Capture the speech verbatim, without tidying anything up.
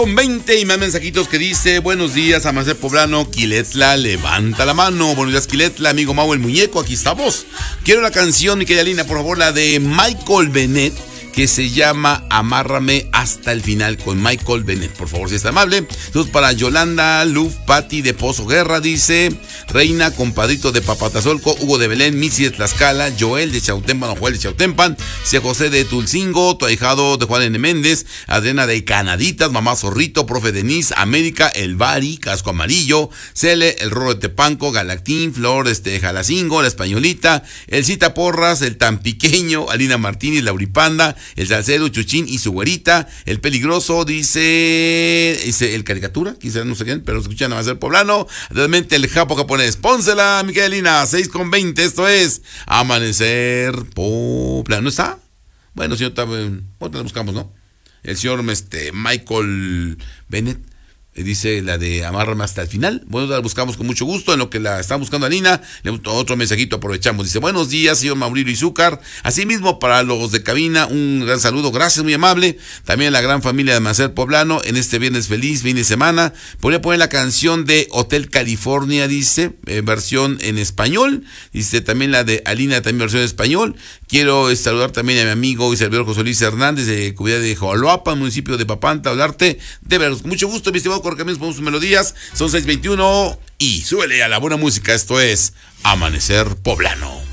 Con veinte y más mensajitos que dice: buenos días, Amanecer Poblano, Quiletla, levanta la mano. Buenos días, Quiletla, amigo Mau el Muñeco, aquí estamos. Quiero la canción, mi querida Lina, por favor, la de Michael Bennett, que se llama Amárrame hasta el final, con Michael Bennett, por favor, si está amable. Saludos para Yolanda, Luz, Patti de Pozo Guerra, dice Reina, compadrito de Papatazolco, Hugo de Belén, Missy de Tlaxcala, Joel de Chautempan, Joel de Chautempan, C. José de Tulcingo, tu ahijado de Juan N. Méndez, Adriana de Canaditas, Mamá Zorrito, Profe Denise, América, El Bari, Casco Amarillo, Cele, El Roro de Tepanco, Galactín, Flor, este, Jalacingo, La Españolita, El Cita Porras, El Tampiqueño, Alina Martínez, Lauripanda, El Salcedo, Chuchín y su güerita, El Peligroso, dice, dice el Caricatura, quizás no sé quién, pero escuchan a Amanecer Poblano, realmente el Japo Japonés. Pónsela, mi querida Lina, seis con veinte, esto es Amanecer Poblano. ¿No está? Bueno, señor, bueno, la buscamos, ¿no? El señor este, Michael Bennett. Dice la de Amárrame hasta el final. Bueno, la buscamos con mucho gusto. En lo que la está buscando a Nina, otro mensajito aprovechamos. Dice: buenos días, señor Mauricio Izúcar. Asimismo, para los de cabina, un gran saludo. Gracias, muy amable. También a la gran familia de Amanecer Poblano. En este viernes feliz, fin de semana. Podría poner la canción de Hotel California, dice, eh, versión en español. Dice también la de Alina, también versión en español. Quiero saludar también a mi amigo y servidor José Luis Hernández, de Comunidad de Joaloapa, municipio de Papanta, hablarte de veros. Con mucho gusto, mi estimado Correcaminos, ponemos sus melodías. Son seis veintiuno y súbele a la buena música. Esto es Amanecer Poblano.